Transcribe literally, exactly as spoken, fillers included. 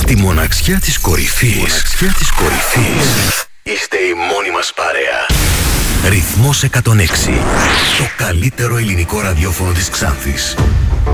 Στη μοναξιά της κορυφής. Μοναξιά της κορυφής. Είστε η μόνη μας παρέα. Ρυθμός εκατόν έξι. Το καλύτερο ελληνικό ραδιόφωνο της Ξάνθης.